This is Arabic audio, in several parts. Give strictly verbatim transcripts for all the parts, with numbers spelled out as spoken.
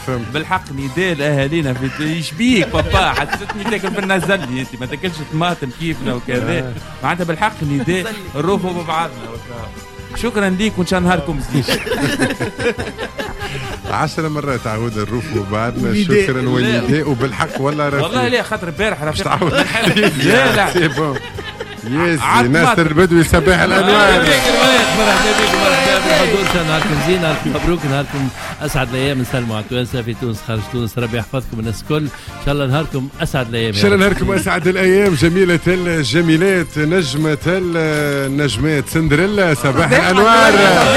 فهمت. بالحق نداء لاهالينا في يشبيك بابا حسيتني تاكل بالنزلي انت ما تاكلش طماطم كيفنا وكذا معناتها بالحق نداء نروحوا ببعضنا. شكرا ليك وان شاء الله نهاركم زين. عشر مرات عاود نروفوا بعدنا شكرا ونداء وبالحق والله رفيق والله لا خاطر امبارح رفيق لا لا سي بون ياسي ناصر البدوي صباح الانوار. مرحبا بكم مرحبا بالحضور. نهاركم زين نهاركم مبروك نهاركم اسعد الايام. نسلموا على التوانسه في تونس خارج تونس ربي يحفظكم الناس الكل ان شاء الله. نهاركم اسعد الايام ان شاء الله. نهاركم اسعد الايام. جميله الجميلات نجمه النجمات سندريلا صباح الانوار.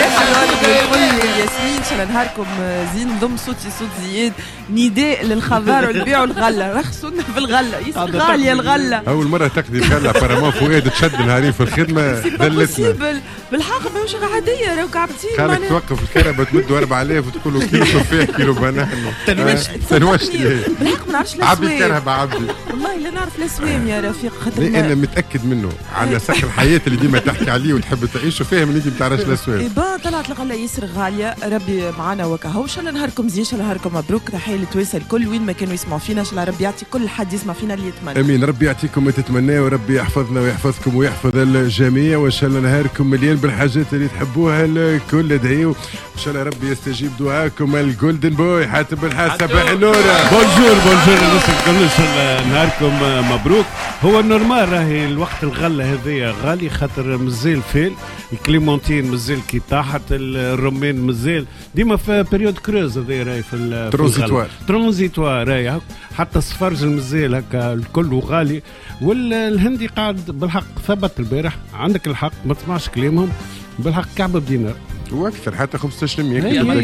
ياسمين ان شاء الله نهاركم زين. ضم صوتي صوت زياد نداء للخضار والبيع والغله رخصونا في الغله غاليه الغله. اول مره تقضي غله فرمان فؤاد تشد نهارين في الخدمه دلتنا بالحق مش عاديه راهو كعبتين. خالك توقف الكهرباء تمدوا أربعة آلاف وتقولوا كيلو تفاح كيلو بنان تنوش بالحق ما نعرفش عبي الكهرباء عبي والله لا نعرف الاسوام يا رفيق. خاطر انا متاكد منه على ساق الحياه اللي ديما تحكي عليه وتحب تعيشه فاهم انك ما تعرفش الاسوام. اي با طلعت الغله ياسر غاليه ربي معنا وكهو. ان شاء الله نهاركم زين ان شاء الله نهاركم مبروك. تحيه لتوانسه الكل وين ما كانوا يسمعوا فينا ان شاء الله ربي يعطي كل حد يسمع فينا اللي يتمنى. امين ربي يعطيكم ما تتمناه وربي يحفظنا ويحفظكم ويحفظ الجميع وان شاء الله نهاركم مليان بالحاجات اللي تحبوها الكل. ادعيوا ان شاء الله ربي يستجيب دعاكم. الجولدن بوي حاتم بالحاسه صباح النور. بونجور بونجور الناس الكل ان شاء الله نهاركم مبروك. هو النورمال راهي الوقت الغله هذيا غالي خاطر مازال فيل الكليمونتين مازال كي طاحت الرمان مازال ديما في بريود كروز هذيا راهي في الترانزيتوار ترانزيتوار راهي حتى الصفرج مازال هكا الكل غالي. والهندي قاعد بالحق ثبت البارح عندك الحق ما تسمعش كلامهم بالحق كعبه بدينار واكثر حتى خمسة عشر بالمية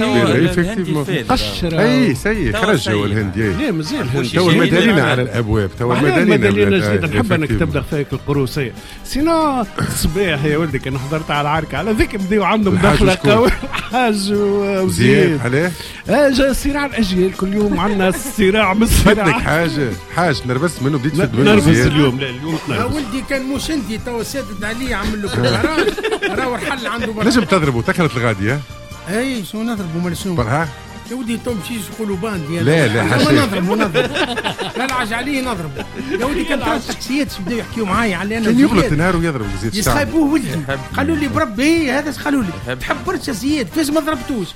كبير قشر اي سي خرج هو الهندي. لا مازال الهندي تو المدالين على الابواب تو المدالين جديد نحب انك تبدا فيك القروسيه. سينو الصباح يا ولدي كان حضرت على العركه على ذيك بديو عندهم دخله قوي حاج وزياد عليه جا صراع الاجيال كل يوم عندنا صراع من الصراع. بدك حاجه حاج نربس منه بديت تفد منه نربس اليوم. لا اليوم يا ولدي كان مش انت تو سادد عليه عمل له كرار راه الحل عنده نجم تضربه تكلت الغاديه. اي شو نضربوا مال شنو برها يا ودي تو مشيش يقولوا باندي. لا لا حاجه نضرب ونضرب لا العج عليه نضرب. يا ودي كان تاع التاكسيات بداو يحكيوا معايا على انا كان يغلط نهار ويضرب زياد يسخيبوه ولدي قالوا لي بربي هذا قالوا لي تحب برشا زياد كيفاش ما ضربتوش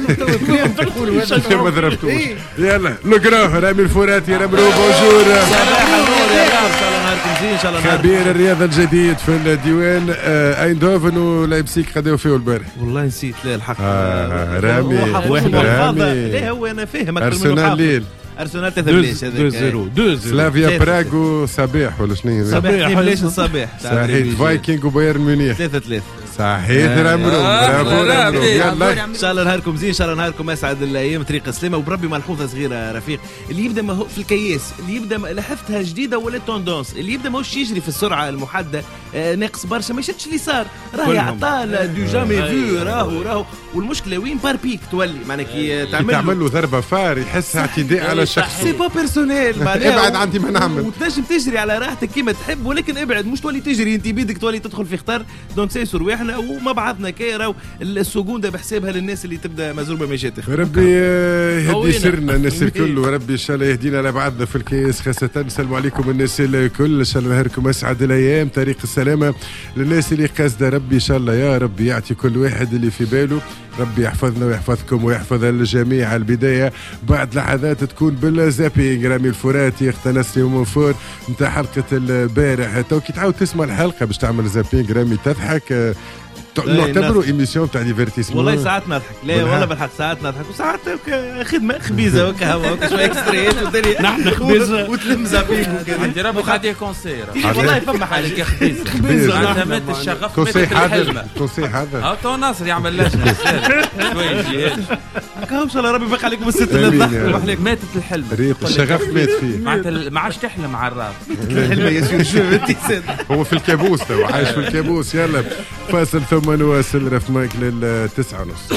تقولوا هذا ما ضربتوش. يلا نقراه رامي الفراتي رامي بونجور صباح النور يا رام ان شاء الله نهاركم زين ان شاء الله. خبير الرياضه الجديد في الديوان ايندهوفن ولايبسيك خدوا فيه البارح. والله نسيت لا الحق آه رامي رامي لا هو انا فاهم ارسنال ليل ارسنال ثلاثة بلاش هذاك صفر صفر سلافيا براغ وصباح ولا شنو صباح بلاش الصباح صحيح فايكنج وبايرن ميونخ ثلاثة ثلاثة صحيح رامرو برافو رامرو يلا ان شاء الله نهاركم زين ان شاء الله نهاركم اسعد الايام طريقه سلامه. وبربي ملحوظه صغيره رفيق اللي يبدا ما هو في الكياس اللي يبدا لاحظتها جديده ولا توندونس اللي يبدا ماهوش يجري في السرعه المحدده آه ناقص برشا ما يشدش اليسار راهي عطال دو جامي فيو راهو راهو. والمشكله وين بار بيك تولي معناها كي تعمل تعمل له ضربه فار يحسها اعتداء على الشخص. سي با بيرسونيل ابعد عندي ما نعمل وتنجم تجري على راحتك كيما تحب ولكن ابعد مش تولي تجري انت بيدك تولي تدخل في خطر. دونك سي رواحنا وما بعضنا كي راهو السكونده بحسابها للناس اللي تبدا مزروبه مشات. ربي يهدي سرنا الناس الكل وربي ان شاء الله يهدينا لبعضنا في الكيس خاصه. نسلموا عليكم الناس الكل ان شاء الله نهاركم اسعد الايام. طريق السلامه للناس اللي قاصده ربي ان شاء الله يا ربي يعطي كل واحد اللي في باله. ربي يحفظنا ويحفظكم ويحفظ الجميع. البدايه بعد لحظات تكون بالزابينج رامي الفراتي اختنسي ومنفور نتاع حلقه البارح. تو كي تعاود تسمع الحلقه باش تعمل زابينج رامي تضحك نعتبروا ايميسيون تاع ديفيرتيسمون. والله ساعات نضحك لا والله بالحق ساعات نضحك وساعات خدمه خبيزه وكهوه وكا شويه اكستريات والدنيا نحن خبيزه وتلمزه فيك وكذا. عندي ربي خاطي كونسير والله فما حاجه خبيزه خبيزه مات الشغف كونسي هذا كونسي هذا ها تو ناصر يعمل لجنه شويه جهاد هكا ان شاء الله ربي يبقى عليكم الست اللي ماتت الحلم ريق الشغف مات فيه معناتها ما عادش تحلم مع الراس الحلم يا شو هو في الكابوس تو عايش في الكابوس. يلا فاصل ثم نواصل رف مايك للتسعة ونص.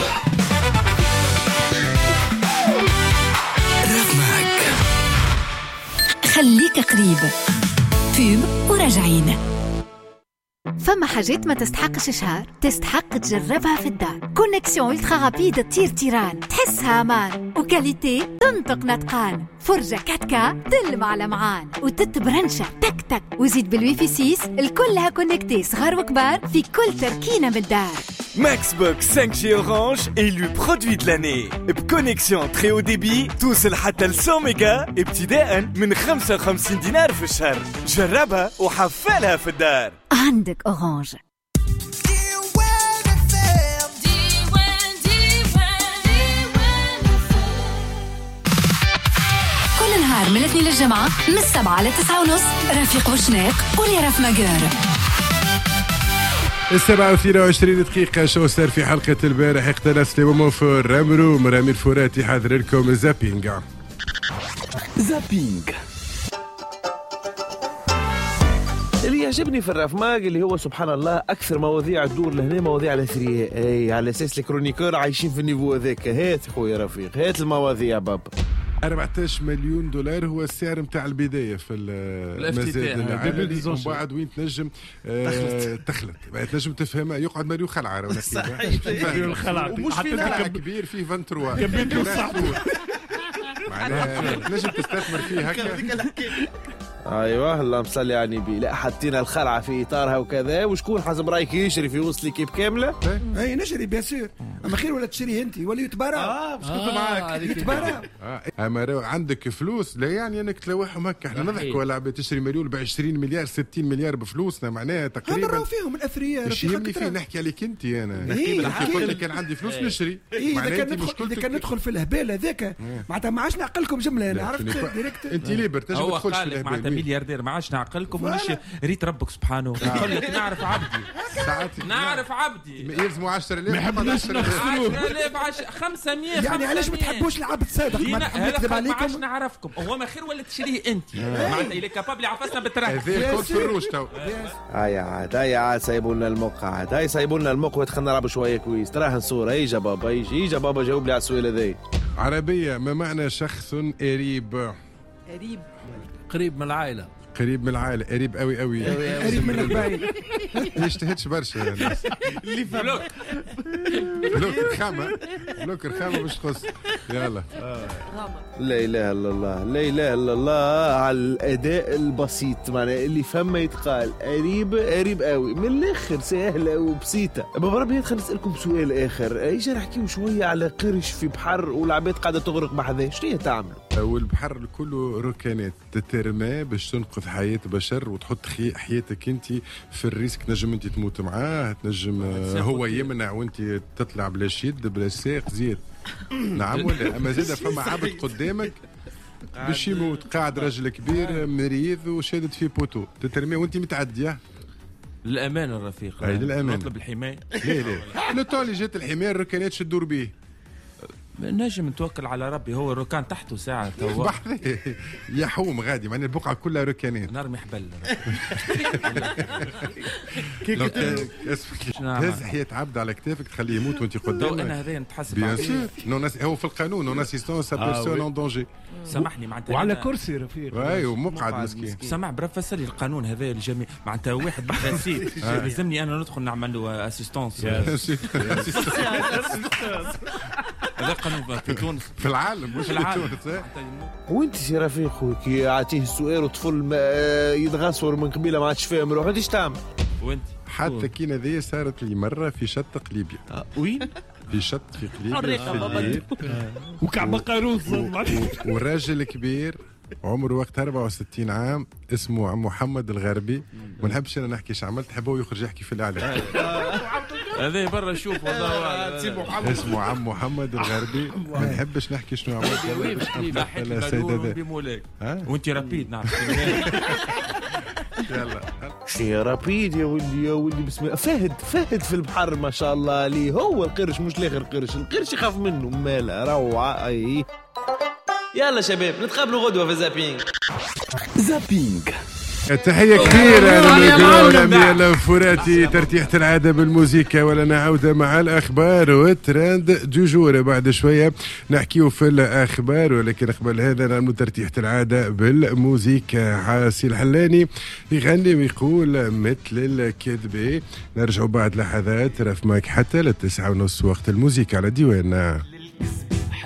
خليك قريب فيلم وراجعين. فما حاجات ما تستحقش شهر، تستحق تجربها في الدار. كونكسيون الترا رابيد تطير تيران، تحسها امان وكاليتي تنطق نطقان. فرجة كاتكا تلمع على معان وتتبرنشة تك تك، وزيد بالويفي سيس الكلها كونكتي صغار وكبار في كل تركينة من الدار. Maxbox cinq G Orange élu produit de l'année. بكونيكسيون très haut débit توصل حتى ل cent mégas ابتداء من خمسة وخمسين دينار في الشهر. جربها وحفلها في الدار. عندك أورانج. كل نهار من الاثنين للجمعة من السبعة لتسعة ونص رفيق وشناق وليرف مجار. السبعة واثنين وعشرين دقيقة شو صار في حلقة البارح اقتنص لي مومون فور رامرو مرامي الفراتي حاضر لكم زابينغ. زابينغ اللي يعجبني في الرافماج اللي هو سبحان الله اكثر مواضيع تدور لهنا مواضيع الاثرياء، اي على اساس الكرونيكور عايشين في النيفو هذاك. هات خويا رفيق، هات المواضيع بابا. أربعة عشر مليون دولار هو السعر نتاع البدايه في المزاد العالمي، ومن بعد وين تنجم آه تخلط تنجم تفهمها. يقعد مليون خلعه راهو مليون خلعه ومش في خلعه كبير فيه ثلاثة وعشرين معناها تنجم تستثمر فيه هكا. ايوه اللهم صل على النبي. لا حطينا الخلعه في اطارها وكذا، وشكون حسب رايك يشري في وسط ليكيب كامله؟ اي نشري بيان سور، اما خير ولا تشري انت ولا يتبارى. اه باش كنت معاك يتبارى. اه اما عندك فلوس لا يعني انك تلوحهم هكا. احنا نضحكوا ولا بتشري مليون ب عشرين مليار ستين مليار بفلوسنا، معناها تقريبا هذا راهو فيهم الاثرياء. مش يهمني فيه نحكي عليك انت، انا نحكي لك قلت لك كان عندي فلوس نشري. اذا كان ندخل اذا كان ندخل في الهبال هذاك معناتها ما عادش نعقلكم جمله. انا عرفت ديريكت انت ليبر تنجم تدخل في الهبال. معناتها ملياردير ما عادش نعقلكم ونش ريت ربك سبحانه يقول لك نعرف عبدي نعرف عبدي يلزموا عشرة آلاف ما يحبناش نخسروه خمسمية. يعني علاش ما تحبوش العبد صادق؟ ما نكذب عليكم، ما عادش نعرفكم. هو ما خير ولا تشريه انت معناتها اللي كابابل عفسنا بالتراك. هذا كود في الروش تو. هاي عاد هاي عاد سايبوا لنا الموقع، عاد هاي سايبوا لنا الموقع خلينا نلعبوا شويه كويس. تراه صوره يجا بابا يجي يجا بابا جاوب لي على السؤال هذا. عربيه ما معنى شخص قريب؟ قريب قريب من العائله. قريب من العائله، قريب قوي قوي قريب من البعيد. ما يجتهدش برشا الناس اللي فلوك فلوك رخامه فلوك رخامه مش تخص. يلا لا اله الا الله لا اله الا الله على الاداء البسيط، معناه اللي فما يتقال قريب قريب قوي من الاخر، سهله وبسيطه. بابا ربي خلينا نسالكم سؤال اخر. اجي نحكيو شويه على قرش في بحر والعباد قاعده تغرق بحذاه، شنو تعملوا؟ والبحر كله ركانات تترمى باش تنقذ حياه بشر وتحط حياتك انت في الريسك. نجم انت تموت معاه، تنجم هو يمنع وانت تطلع بلا شيد بلا ساق زيت. نعم ولا اما زيد فما عبد قدامك باش يموت، قاعد رجل كبير مريض وشادد في بوتو، تترمي وانت متعديه. للامان الرفيق، اي للامان. نطلب الحمايه. لا لا لو طول اللي جات الحمايه الركانات شو تدور بيه؟ نجم نتوكل على ربي، هو الركان تحته ساعة توا يحوم غادي، معناها البقعة كلها ركانات. نرمي حبل تهز حياة عبد على كتافك تخليه يموت وانت قدامك. انا هذا نتحسب بيان سور هو في القانون نون اسيستونس ا بيرسون اون دونجي. سامحني معناتها وعلى كرسي رفيق. اي ومقعد مسكين. سامع برفسر لي القانون هذا الجميع معناتها واحد بحثي لازمني انا ندخل نعمل له اسيستونس. هذا قانون في تونس في العالم مش في تونس. وانت سي رفيق خويا كي عطيه السؤال وطفل يتغاصر من قبيله ما عادش فاهم روحه ايش تعمل؟ وانت حتى كينا ذي صارت لي مره في شط قليبيا. أه وين؟ في شط في قليبيا في الليل وكعب قاروص وراجل كبير عمره وقت أربعة وستين عام اسمه عم محمد الغربي. ما نحبش انا نحكي ايش عملت، حبه يخرج يحكي في الاعلام. هذا برا شوف والله اسمه عم محمد الغربي. ما نحبش نحكي شنو عملت ولا سيدنا بمولاك وانت رابيد. نعم يلا يا رابيد يا ولدي يا ولدي بسم الله. فهد فهد في البحر ما شاء الله عليه. هو القرش مش لاخر قرش، القرش يخاف منه ماله روعه. اي يلا شباب نتقابلوا غدوه في زابينغ. زابينغ تحية كبيرة للأمير الفراتي ترتيحة العادة بالموسيقى. ولنا عودة مع الأخبار والترند دو جور. بعد شوية نحكيو في الأخبار، ولكن قبل هذا نعملوا ترتيحة العادة بالموسيقى. عاسي الحلاني يغني ويقول مثل الكذبة. نرجعوا بعد لحظات رف مايك حتى للتسعة ونص وقت الموسيقى على ديوان.